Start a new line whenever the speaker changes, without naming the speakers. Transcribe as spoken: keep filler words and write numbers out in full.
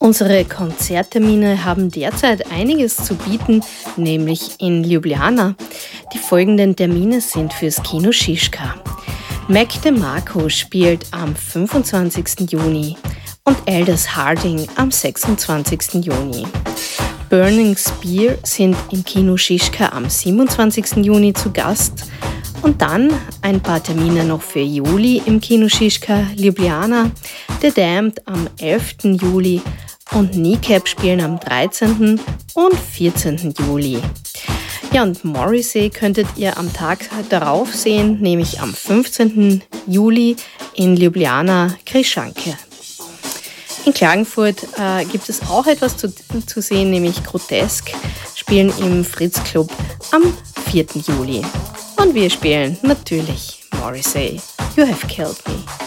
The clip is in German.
Unsere Konzerttermine haben derzeit einiges zu bieten, nämlich in Ljubljana. Die folgenden Termine sind fürs Kino Šiška. Mac DeMarco spielt am fünfundzwanzigsten Juni und Aldous Harding am sechsundzwanzigsten Juni. Burning Spear sind im Kino Šiška am siebenundzwanzigsten Juni zu Gast. Und dann ein paar Termine noch für Juli im Kino Šiška Ljubljana, The Damned am elften Juli und Kneecap spielen am dreizehnten und vierzehnten Juli. Ja, und Morrissey könntet ihr am Tag darauf sehen, nämlich am fünfzehnten Juli in Ljubljana Križanke. In Klagenfurt äh, gibt es auch etwas zu, zu sehen, nämlich Grotesk spielen im Fritz Club am vierten Juli. Und wir spielen natürlich Morrissey, You Have Killed Me.